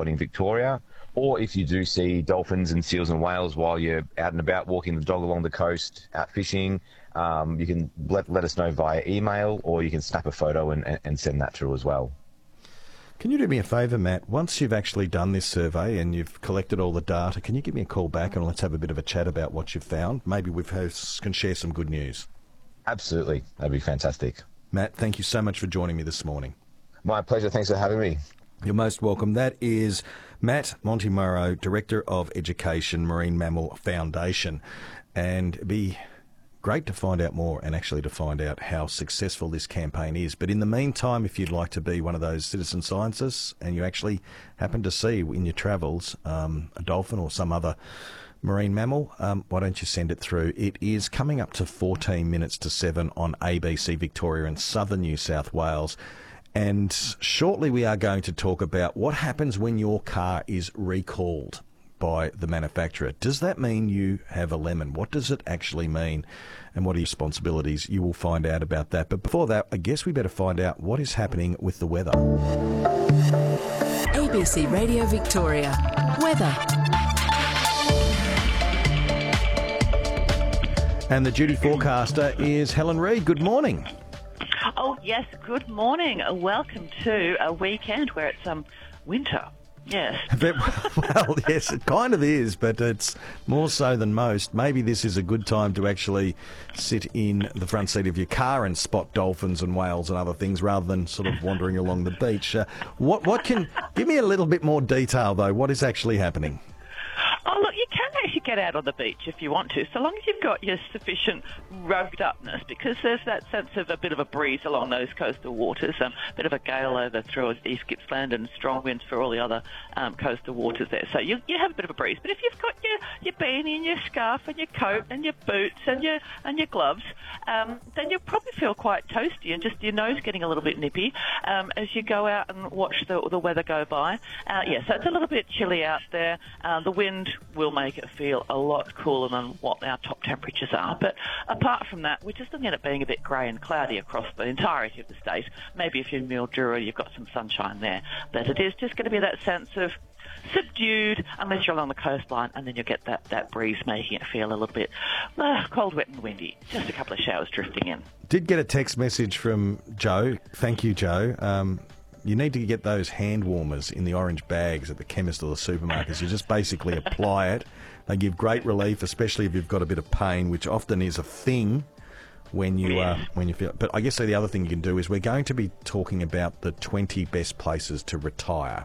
spotting Victoria. Or if you do see dolphins and seals and whales while you're out and about walking the dog along the coast, out fishing, you can let us know via email, or you can snap a photo and send that through as well. Can you do me a favour, Matt? Once you've actually done this survey and you've collected all the data, can you give me a call back and let's have a bit of a chat about what you've found? Maybe we can share some good news. Absolutely. That'd be fantastic. Matt, thank you so much for joining me this morning. My pleasure. Thanks for having me. You're most welcome. That is Matt Montemurro, Director of Education, Marine Mammal Foundation. And it'd be great to find out more and actually to find out how successful this campaign is. But in the meantime, if you'd like to be one of those citizen scientists and you actually happen to see in your travels a dolphin or some other marine mammal, why don't you send it through? It is coming up to 14 minutes to 7 on ABC Victoria in southern New South Wales. And shortly we are going to talk about what happens when your car is recalled by the manufacturer. Does that mean you have a lemon? What does it actually mean? And what are your responsibilities? You will find out about that. But before that, I guess we better find out what is happening with the weather. ABC Radio Victoria. Weather. And the duty forecaster is Helen Reid. Good morning. Oh, yes, good morning. Welcome to a weekend where it's winter. Yes. Well, yes, it kind of is, but it's more so than most. Maybe this is a good time to actually sit in the front seat of your car and spot dolphins and whales and other things rather than sort of wandering along the beach. What can... Give me a little bit more detail, though. What is actually happening? Oh, look, you can actually get out on the beach if you want to, so long as you've got your sufficient rugged upness, because there's that sense of a bit of a breeze along those coastal waters, a bit of a gale over through East Gippsland and strong winds for all the other coastal waters there. So you have a bit of a breeze. But if you've got your beanie and your scarf and your coat and your boots and your gloves, then you'll probably feel quite toasty and just your nose getting a little bit nippy as you go out and watch the weather go by. So it's a little bit chilly out there. The wind will make it feel a lot cooler than what our top temperatures are. But apart from that, we're just looking at it being a bit grey and cloudy across the entirety of the state. Maybe if you're in Mildura, you've got some sunshine there. But it is just going to be that sense of subdued, unless you're along the coastline, and then you'll get that breeze making it feel a little bit cold, wet and windy. Just a couple of showers drifting in. Did get a text message from Joe. Thank you, Joe. You need to get those hand warmers in the orange bags at the chemist or the supermarkets. You just basically apply it. They give great relief, especially if you've got a bit of pain, which often is a thing when you feel. But I guess the other thing you can do is we're going to be talking about the 20 best places to retire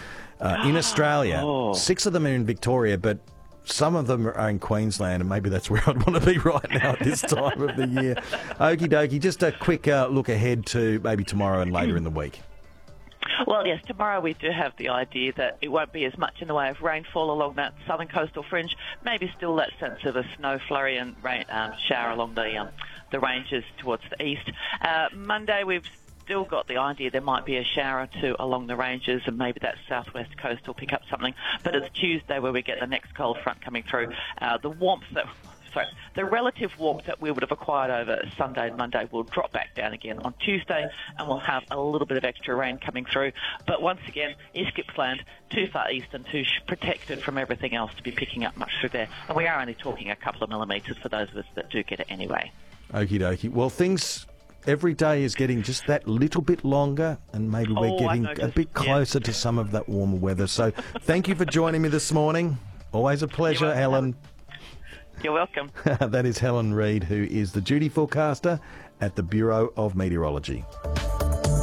in Australia. 6 of them are in Victoria, but some of them are in Queensland, and maybe that's where I'd want to be right now at this time of the year. Okie dokie, just a quick look ahead to maybe tomorrow and later in the week. Well, yes, tomorrow we do have the idea that it won't be as much in the way of rainfall along that southern coastal fringe. Maybe still that sense of a snow flurry and rain shower along the ranges towards the east. Monday we've still got the idea there might be a shower or two along the ranges, and maybe that southwest coast will pick up something. But it's Tuesday where we get the next cold front coming through. The relative warmth that we would have acquired over Sunday and Monday will drop back down again on Tuesday, and we'll have a little bit of extra rain coming through. But once again, East Gippsland, too far east and too protected from everything else to be picking up much through there. And we are only talking a couple of millimetres for those of us that do get it anyway. Okie dokie. Well, things every day is getting just that little bit longer, and maybe we're getting a bit closer to some of that warmer weather. So thank you for joining me this morning. Always a pleasure, Helen. You're welcome. That is Helen Reid, who is the duty forecaster at the Bureau of Meteorology.